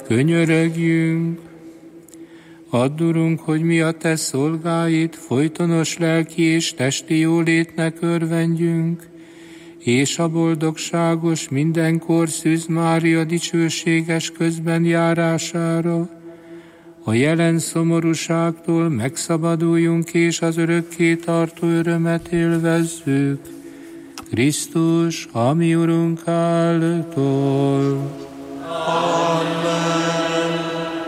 Könyörögjünk! Add, Urunk, hogy mi a Te szolgáid folytonos lelki és testi jólétnek örvendjünk, és a boldogságos mindenkor Szűz Mária dicsőséges közben járására a jelen szomorúságtól megszabaduljunk, és az örökké tartó örömet élvezzük. Krisztus, a mi Urunk által. Amen.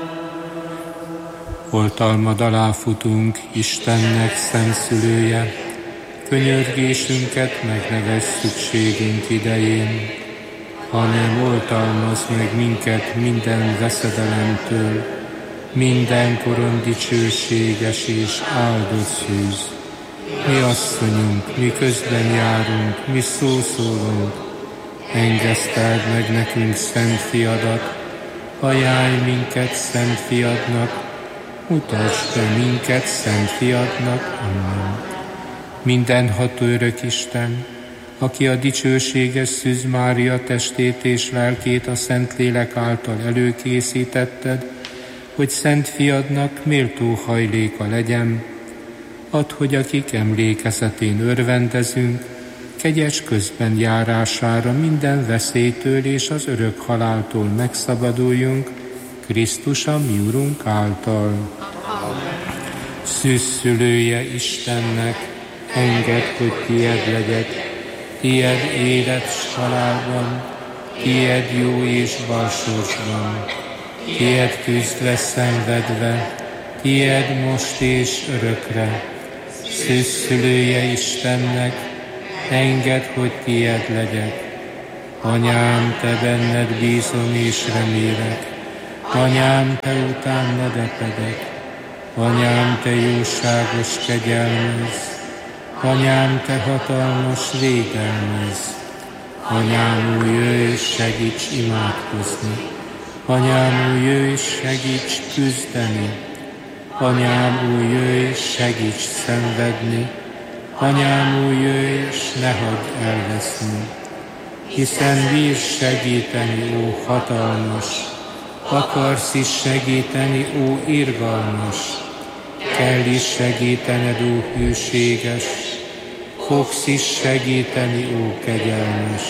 Oltalmad alá futunk, Istennek szent szülője, könyörgésünket megnevess szükségünk idején, hanem oltalmazz meg minket minden veszedelemtől, mindenkoron dicsőséges és áldott szűz. Mi asszonyunk, mi közben járunk, mi szószólunk, engeszteld meg nekünk szent fiadat, ajánlj minket szent fiadnak, mutasd be minket szent fiadnak. Amen. Mindenható örök Isten, aki a dicsőséges Szűz Mária testét és lelkét a Szentlélek által előkészítetted, hogy szent fiadnak méltó hajléka legyen, add, hogy akik emlékezetén örvendezünk, kegyes közben járására minden veszélytől és az örök haláltól megszabaduljunk, Krisztus a mi Urunk által. Szűz szülője Istennek, engedd, hogy tied legyek, tied élet s halálban, tied jó és bal sorsban, tied küzdve szenvedve, tied most és örökre. Szűz szülője Istennek, engedd, hogy tied legyek. Anyám, te benned bízom és remélek, anyám, te után ne depedek, anyám, te jóságos kegyelmez, anyám, te hatalmas védelmez, anyám, új, jöjj és segíts imádkozni, anyám, új, jöjj és segíts küzdeni, anyám, új, jöjj és segíts szenvedni, anyám, új, jöjj és ne hagyd elveszni, hiszen bírsz segíteni, ó hatalmas, akarsz is segíteni, ó irgalmas, kell is segítened, ó hűséges, fogsz is segíteni, ó kegyelmes.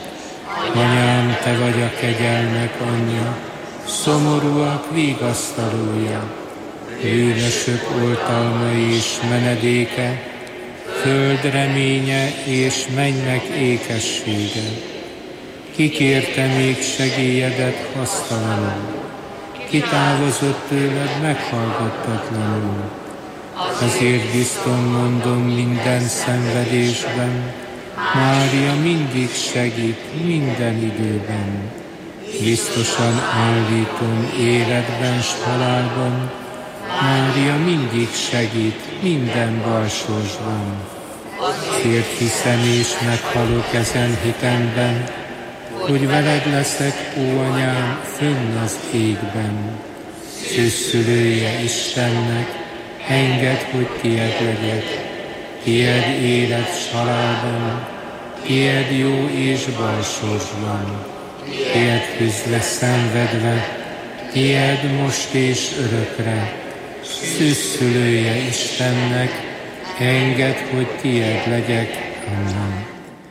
Anyám, te vagy a kegyelmek anyja, szomorúak vigasztalója, bűnösök oltalmai és menedéke, föld reménye és mennynek ékessége. Kikérte még segélyedet hasztalanul, kitávozott tőled meghallgattatlanul. Ezért bizton mondom minden szenvedésben, Mária mindig segít minden időben. Biztosan állítom életben s halálban, Mária mindig segít minden balsorsban. Ezért hiszem és meghalok ezen hitemben, hogy veled leszek, ó anyám, fönn az égben. Szűz szülője Istennek, engedd, hogy tied legyek, tied élet s halálban, tied jó és bal sorsban, tied küzdve szenvedve, tied most és örökre. Szűz szülője Istennek, engedd, hogy tied legyek. Amen.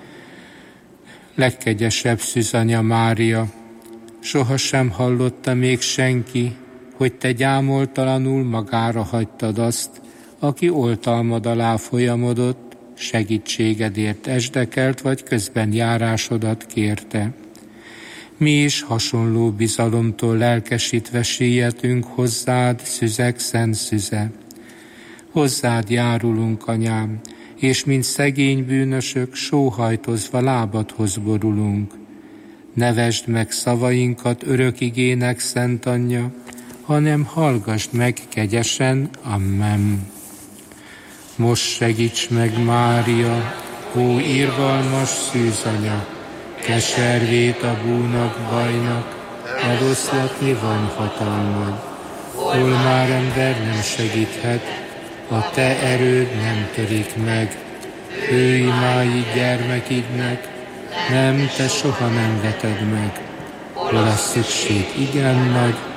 Legkegyesebb szűzanya Mária, sohasem hallotta még senki, hogy te gyámoltalanul magára hagytad azt, aki oltalmad alá folyamodott, segítségedért esdekelt vagy közben járásodat kérte. Mi is hasonló bizalomtól lelkesítve sietünk hozzád, szüzek szent szüze. Hozzád járulunk, anyám, és mint szegény bűnösök sóhajtozva lábadhoz borulunk. Nevesd meg szavainkat örök igének, szent anyja, hanem hallgasd meg kegyesen. Amen. Most segíts meg, Mária, ó irgalmas szűzanya, keservét a búnak, bajnak, megoszlatni van hatalmad. Hol már ember nem segíthet, a te erőd nem törik meg. Ő imái gyermekidnek, nem, te soha nem veted meg. Hol a szükség igen nagy,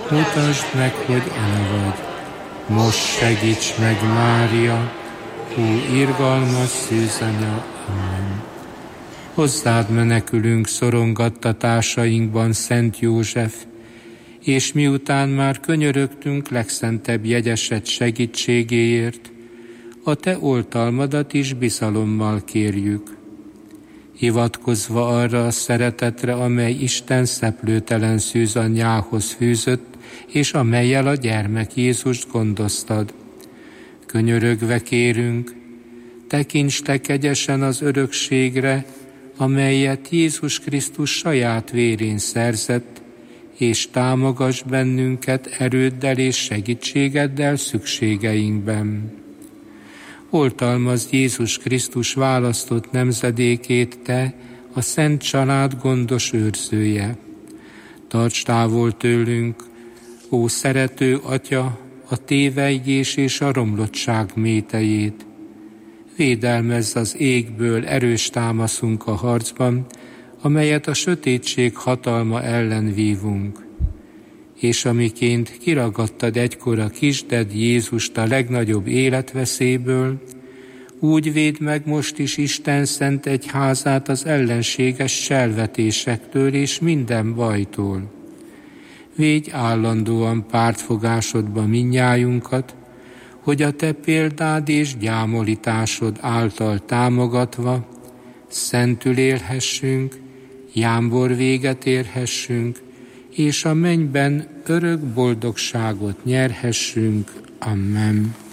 mutasd meg, hogy anya vagy. Most segíts meg, Mária, ó irgalmas szűzanya. Amen. Hozzád menekülünk szorongattatásainkban, Szent József, és miután már könyörögtünk legszentebb jegyesed segítségéért, a te oltalmadat is bizalommal kérjük. Hivatkozva arra a szeretetre, amely Isten szeplőtelen szűzanyjához fűzött, és amellyel a gyermek Jézust gondoztad. Könyörögve kérünk, tekints te kegyesen az örökségre, amelyet Jézus Krisztus saját vérén szerzett, és támogass bennünket erőddel és segítségeddel szükségeinkben. Oltalmazd Jézus Krisztus választott nemzedékét te, a Szent Család gondos őrzője. Tarts távol tőlünk, ó szerető Atya, a tévejgés és a romlottság métejét. Védelmezz az égből erős támaszunk a harcban, amelyet a sötétség hatalma ellen vívunk. És amiként kiragadtad egykor a kisded Jézust a legnagyobb életveszélyből, úgy védd meg most is Isten szent egyházát az ellenséges selvetésektől és minden bajtól. Védj állandóan pártfogásodba mindnyájunkat, hogy a te példád és gyámolításod által támogatva szentül élhessünk, jámbor véget érhessünk, és a mennyben örök boldogságot nyerhessünk. Amen.